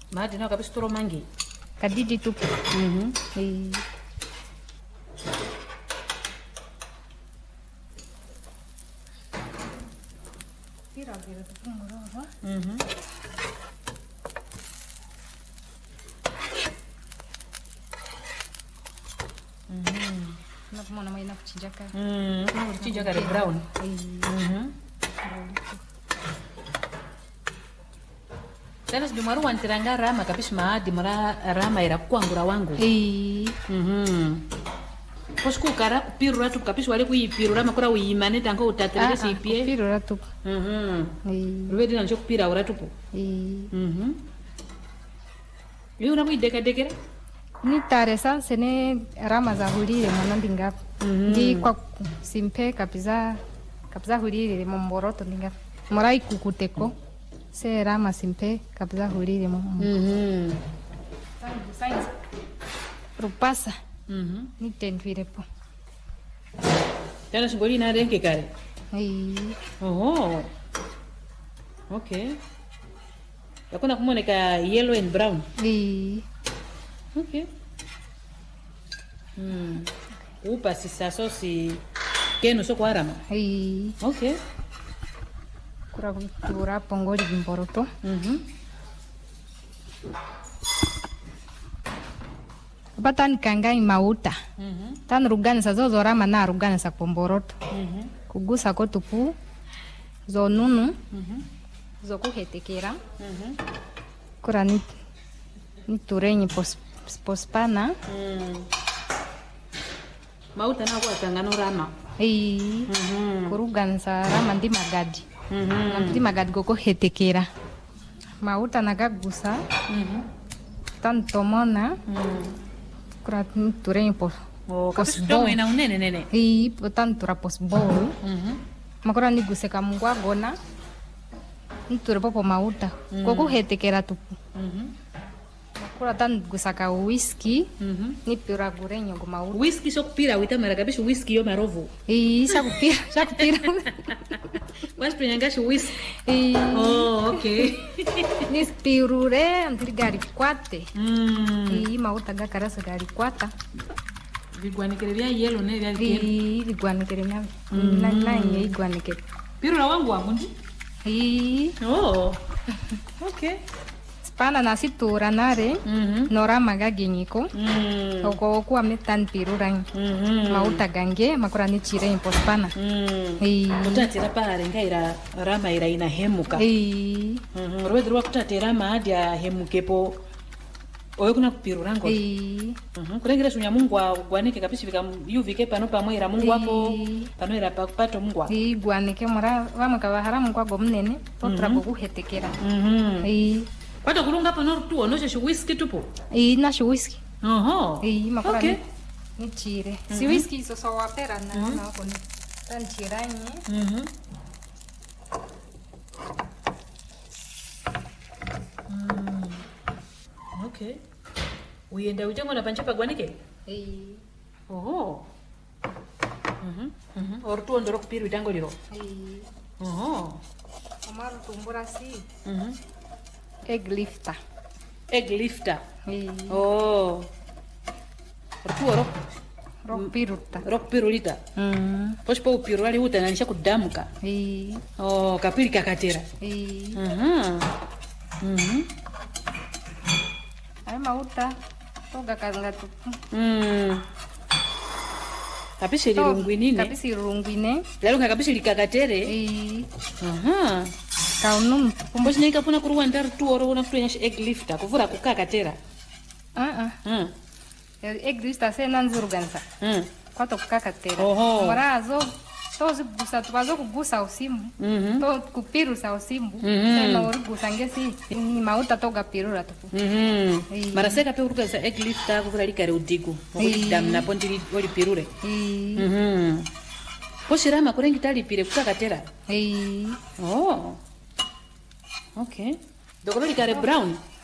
Maadi na kabisa toro mangi. Kadidi tu. Pira vile tu moroho. Na kumona mai na kuchinja kare. Na kuchinja kare brown. Tena sibimaru wantiranga rama kabisa maadi mara rama ira kwangura wangu. Posku kara kupirura tu kabisa wale kuipirura makura uimane tango utatereke sipie. Kupirura tu. Rwedi na njoku pira ura tupo. Leo na kuideka dekera? Ni taresa sene rama za hulile mwanandi ngapi. Ndi kwa simpe kabisa hulile momboroto ndingapi. Morai kukuteko. Se rama simpe kabisa hulile momboroto. Science. Rupasa. Ni tenvire po. Tena singoli na renke kare. Oh. Okay. Yakuna kumoneka yellow and brown. Okay. Upa sisa sosi kenu soko arama. Okay. Kura pongoli bimboroto. Batan kangai mauta. Tan rugana sa zozo rama na rugana sa pomboroto. Kugusa ko tupu. Zo nunu. Zo kuhetekera. Kura ni turenyi pospana. Mauta na kwa tangano rama. Kurugana sa rama ndi magadi. Ndi magadi koko hetekera. Mauta nagagusa. Tan tomona. Kura turenyi posbol. Ina unene nene. Tantura posbol. Makura ni guse kamungwa gona. Nture popo mauta. Koko hetekera tupu. Makura tan gusaka whisky. Ni pira gurenyo go mauta. Whisky sok pira wita mara kabisa whisky yo marovu. Shakupira. Was prenyangashi whisky. Oh, okay. Ni spirure antri gari kwate. Mauta gakarasa gari kwata. Vigwanikere vya yellow ne vya kero. Vigwanikere vya. Na igwanikere. Piro na wangu ndi? Oh. Okay. Spana nasi tura nare. Nora maga genyiko. Oko kuwa metan pirurang. Mauta gange makura ni chire impo spana. Kutatira pare ngaira rama ira ina hemuka. Rwedru kutatira maadi ya hemukepo. Oyo kuna kupirurango. Kurengira sunya Mungu gwanike kabisa vika yuvike pano pamwe ira Mungu wako pano ira pato Mungu wako. Gwanike mura wama kabahara Mungu wako mnene potra bogu hetekera. Pato kulunga pano tu onoshe shu whisky tupo. Na shu whisky. Makura okay. Ni chire. Si whisky so so wapera na wako ni tan chiranye. Okay. Uyenda ujango na panchapa gwanike? Oho. Ortu ondoro kupiru idango liro? Oho. Omaru tumbura si. Egg lifter. Egg lifter? Oh. Ortu oro? Rok pirulita? Posh po upiru wali uta na nisha kudamuka? Oh, kapiri kakatera? Ay mauta toga kanga tu. Kabisa lirungwinine. Kabisa lirungwine. Lalo kabisa likakatere. Kaunum pombosi nika puna kuruwa ndar tu oro na kuenya egg lifter kuvura kukakatera. Egg lifter se nanzuru gansa. Kwato kukakatera. Marazo tozi gusa tubazo kugusa usimu. To kupiru sa usimu. Sena ori gusa ngesi ni mauta toga pirura tupu. Maraseka pe uruga sa egg lifter kuvura likare udigu. Okudam na pondiri ori pirure. Poshirama kurengi tali pire kukakatera. Oh. Okay. Dokoro likare brown.